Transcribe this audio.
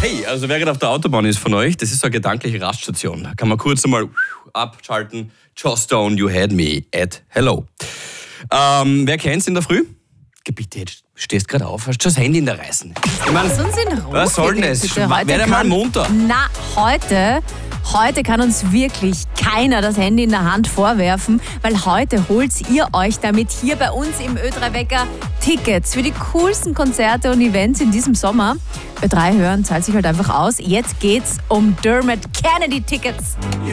Hey, also wer gerade auf der Autobahn ist von euch, das ist so eine gedankliche Raststation. Da kann man kurz einmal abschalten. Joss Stone, you had me at hello. Wer kennt's in der Früh? Bitte, jetzt stehst gerade auf, hast du das Handy in der Reißen. Ich meine, was soll denn das? Werde mal munter. Na, heute kann uns wirklich keiner das Handy in der Hand vorwerfen, weil heute holt ihr euch damit hier bei uns im Ö3 Wecker Tickets für die coolsten Konzerte und Events in diesem Sommer. Ö3 hören zahlt sich halt einfach aus. Jetzt geht's um Dermot Kennedy Tickets.